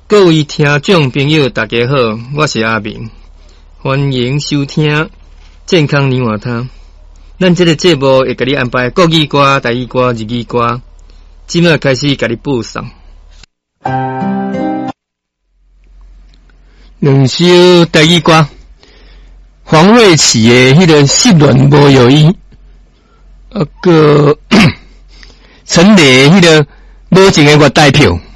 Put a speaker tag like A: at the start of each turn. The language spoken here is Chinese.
A: 各位听众朋友，大家好，我是阿明，欢迎收听健康年华汤。咱这个节目会给你安排国语歌、台语歌、日语歌，即马开始给你播送。两首台语歌，黄瑞琪的迄个失恋无有意，个陈雷迄个无情的月台票。